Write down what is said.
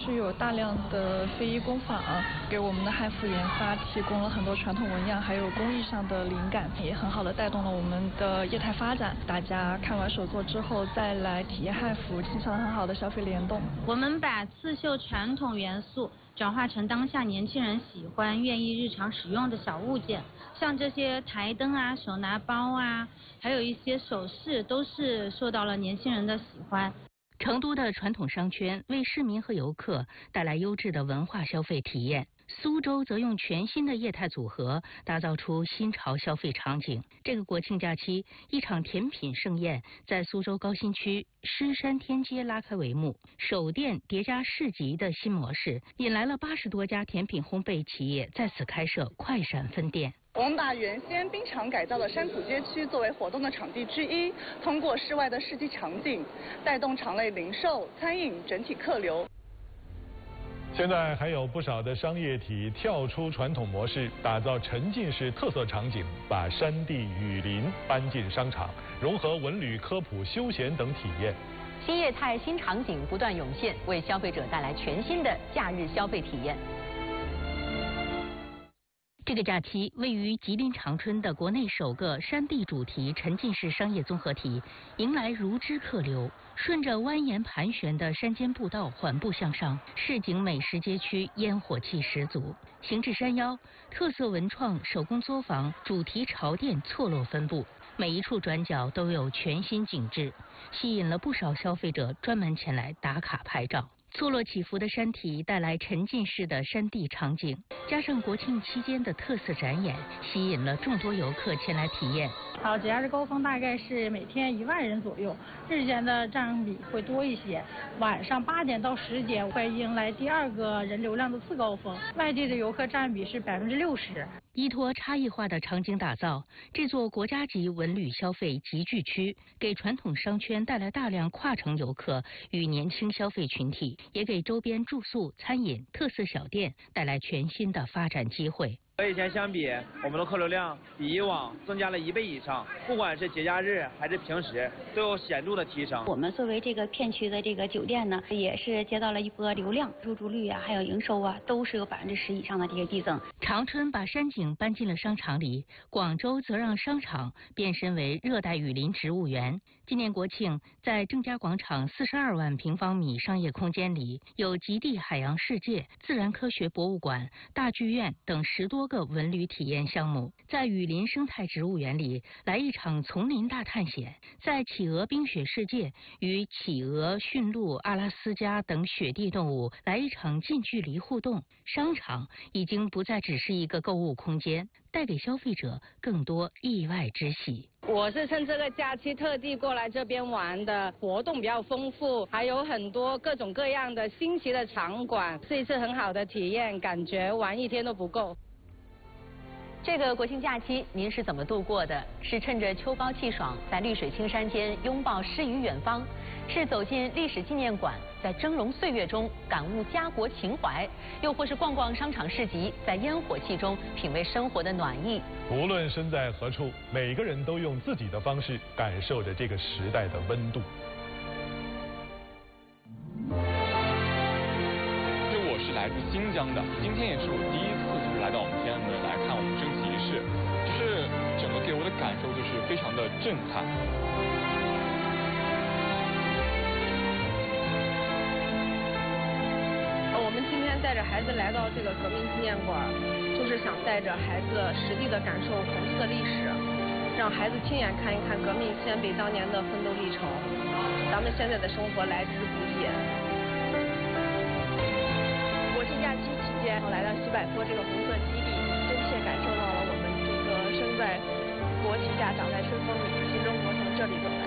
是有大量的非遗工坊，给我们的汉服研发提供了很多传统纹样还有工艺上的灵感，也很好的带动了我们的业态发展。大家看完手作之后再来体验汉服，形成了很好的消费联动。 我们把刺绣传统元素转化成当下年轻人喜欢、愿意日常使用的小物件，像这些台灯啊、手拿包啊，还有一些首饰，都是受到了年轻人的喜欢。 成都的传统商圈为市民和游客带来优质的文化消费体验。苏州则用全新的业态组合打造出新潮消费场景。这个国庆假期，一场甜品盛宴在苏州高新区狮山天街拉开帷幕。首店叠加市集的新模式，引来了80多家甜品烘焙企业在此开设快闪分店。 我们把原先冰场改造的山土街区作为活动的场地之一，通过室外的市集场景，带动场内零售、餐饮整体客流。 现在还有不少的商业体跳出传统模式，打造沉浸式特色场景，把山地雨林搬进商场，融合文旅、科普、休闲等体验。 新业态、新场景不断涌现，为消费者带来全新的假日消费体验。 这个假期，位于吉林长春的国内首个山地主题沉浸式商业综合体，迎来如织客流。顺着蜿蜒盘旋的山间步道缓步向上，市井美食街区烟火气十足。行至山腰，特色文创、手工作坊、主题潮店错落分布，每一处转角都有全新景致，吸引了不少消费者专门前来打卡拍照。错落起伏的山体带来沉浸式的山地场景，加上国庆期间的特色展演，吸引了众多游客前来体验。 好，节假日高峰大概是每天1万人左右，日间的占比会多一些。晚上8点到10点会迎来第2个人流量的次高峰，外地的游客占比是60%。 依托差异化的场景打造，这座国家级文旅消费集聚区，给传统商圈带来大量跨城游客与年轻消费群体，也给周边住宿、餐饮、特色小店带来全新的发展机会。 和以前相比，我们的客流量比以往增加了1倍以上，不管是节假日还是平时，都有显著的提升。 我们作为这个片区的这个酒店呢，也是接到了一波流量，入住率啊，还有营收啊，都是有10%以上的这个递增。 长春把山景搬进了商场里，广州则让商场变身为热带雨林植物园。今年国庆，在正佳广场42万平方米商业空间里，有极地海洋世界、自然科学博物馆、大剧院等10多个文旅体验项目。在雨林生态植物园里，来一场丛林大探险；在企鹅冰雪世界，与企鹅、驯鹿、阿拉斯加等雪地动物来一场近距离互动。商场已经不再只是一个购物空间，带给消费者更多意外之喜。 我是趁这个假期特地过来这边玩的，活动比较丰富，还有很多各种各样的新奇的场馆，是一次很好的体验，感觉玩1天都不够。 这个国庆假期您是怎么度过的？是趁着秋高气爽，在绿水青山间拥抱诗与远方，是走进历史纪念馆，在峥嵘岁月中感悟家国情怀，又或是逛逛商场市集，在烟火气中品味生活的暖意。 无论身在何处，每个人都用自己的方式感受着这个时代的温度。 我是来自新疆的，今天也是我第一次就是来到我们天安门来看我们升旗仪式，就是整个给我的感受就是非常的震撼。 我们今天带着孩子来到这个革命纪念馆，就是想带着孩子实地的感受红色历史，让孩子亲眼看一看革命先辈当年的奋斗历程，咱们现在的生活来之不易。国庆假期期间，来到西柏坡这个红色基地，真切感受到了我们这个生在国旗下、长在春风里、新中国从这里走